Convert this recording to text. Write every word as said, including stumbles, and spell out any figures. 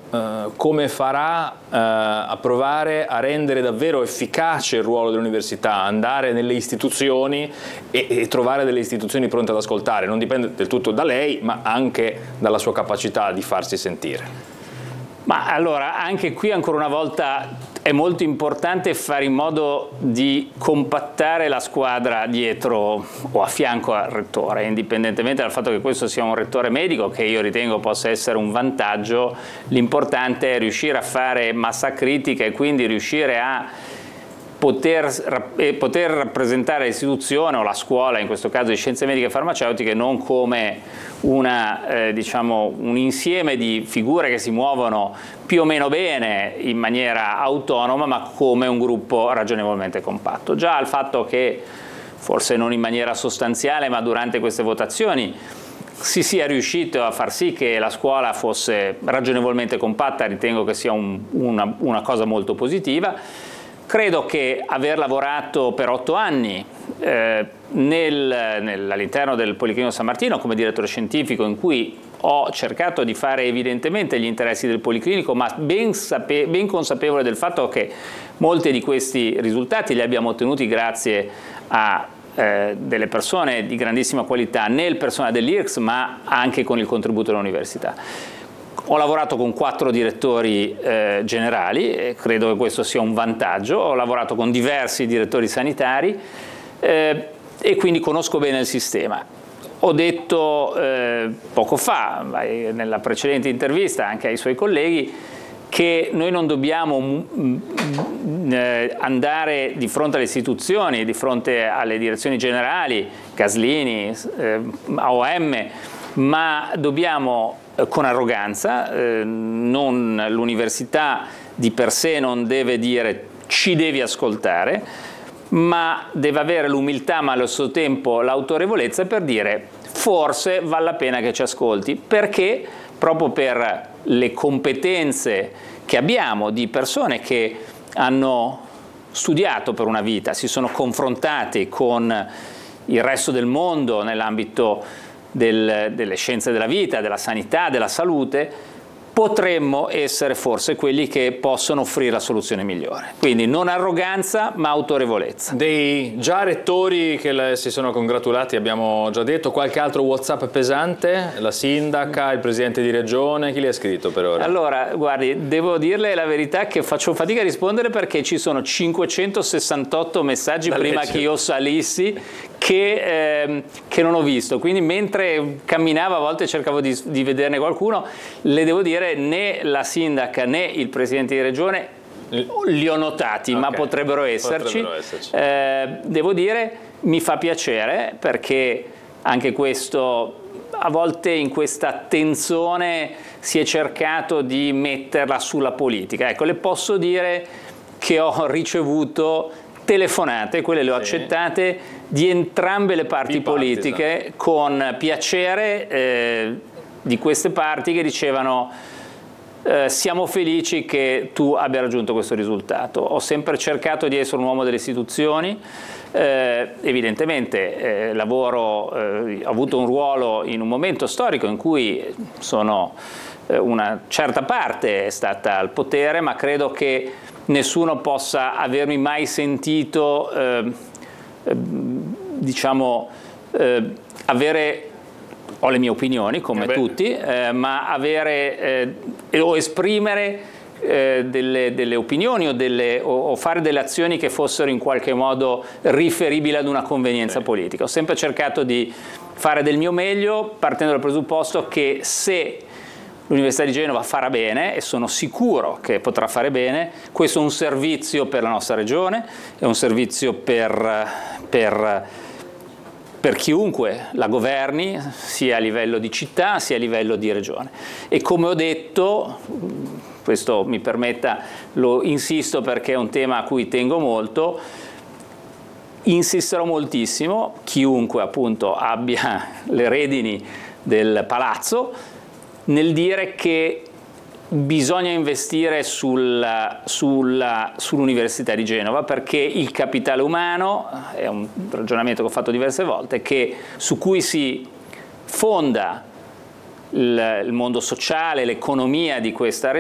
eh, come farà eh, a provare a rendere davvero efficace il ruolo dell'università, andare nelle istituzioni e, e trovare delle istituzioni pronte ad ascoltare. Non dipende del tutto da lei, ma anche dalla sua capacità di farsi sentire. Ma allora, anche qui ancora una volta è molto importante fare in modo di compattare la squadra dietro o a fianco al rettore, indipendentemente dal fatto che questo sia un rettore medico, che io ritengo possa essere un vantaggio. L'importante è riuscire a fare massa critica e quindi riuscire a Poter, poter rappresentare l'istituzione o la scuola, in questo caso di scienze mediche e farmaceutiche, non come una, eh, diciamo, un insieme di figure che si muovono più o meno bene in maniera autonoma, ma come un gruppo ragionevolmente compatto. Già il fatto che, forse non in maniera sostanziale, ma durante queste votazioni si sia riuscito a far sì che la scuola fosse ragionevolmente compatta, ritengo che sia un, una, una cosa molto positiva. Credo che aver lavorato per otto anni eh, nel, nel, all'interno del Policlinico San Martino come direttore scientifico, in cui ho cercato di fare evidentemente gli interessi del Policlinico, ma ben, sape, ben consapevole del fatto che molti di questi risultati li abbiamo ottenuti grazie a eh, delle persone di grandissima qualità nel personale dell'I R C S, ma anche con il contributo dell'università. Ho lavorato con quattro direttori eh, generali e credo che questo sia un vantaggio. Ho lavorato con diversi direttori sanitari eh, e quindi conosco bene il sistema. Ho detto eh, poco fa, nella precedente intervista anche ai suoi colleghi, che noi non dobbiamo eh, andare di fronte alle istituzioni, di fronte alle direzioni generali, Gaslini, eh, A O M, ma dobbiamo con arroganza, eh, non, l'università di per sé non deve dire ci devi ascoltare, ma deve avere l'umiltà, ma allo stesso tempo l'autorevolezza per dire forse vale la pena che ci ascolti, perché proprio per le competenze che abbiamo di persone che hanno studiato per una vita, si sono confrontati con il resto del mondo nell'ambito Del, delle scienze della vita, della sanità, della salute, potremmo essere forse quelli che possono offrire la soluzione migliore. Quindi non arroganza, ma autorevolezza. Dei già rettori che le, si sono congratulati, abbiamo già detto. Qualche altro WhatsApp pesante? La sindaca, il presidente di regione, chi le ha scritto per ora? Allora, guardi, devo dirle la verità che faccio fatica a rispondere perché ci sono cinquecentosessantotto messaggi da prima leggere. Che io salissi che, eh, che non ho visto, quindi mentre camminavo a volte cercavo di, di vederne qualcuno. Le devo dire, né la sindaca né il presidente di regione li ho notati, okay, ma potrebbero esserci. Potrebbero esserci. Eh, devo dire, mi fa piacere perché anche questo, a volte in questa tensione si è cercato di metterla sulla politica. Ecco, le posso dire che ho ricevuto telefonate, quelle le ho sì. accettate, di entrambe le parti politiche, con piacere eh, di queste parti che dicevano eh, siamo felici che tu abbia raggiunto questo risultato. Ho sempre cercato di essere un uomo delle istituzioni, eh, evidentemente eh, lavoro, eh, ho avuto un ruolo in un momento storico in cui sono, eh, una certa parte è stata al potere, ma credo che nessuno possa avermi mai sentito, eh, eh, diciamo, eh, avere, ho le mie opinioni come eh tutti, eh, ma avere eh, o esprimere eh, delle, delle opinioni o, delle, o, o fare delle azioni che fossero in qualche modo riferibili ad una convenienza eh. politica. Ho sempre cercato di fare del mio meglio, partendo dal presupposto che se l'Università di Genova farà bene, e sono sicuro che potrà fare bene, questo è un servizio per la nostra regione, è un servizio per, per, per chiunque la governi, sia a livello di città sia a livello di regione. E come ho detto, questo mi permetta, lo insisto perché è un tema a cui tengo molto, insisterò moltissimo, chiunque appunto abbia le redini del palazzo, nel dire che bisogna investire sulla, sulla, sull'Università di Genova, perché il capitale umano, è un ragionamento che ho fatto diverse volte, che, su cui si fonda il, il mondo sociale, l'economia di questa regione,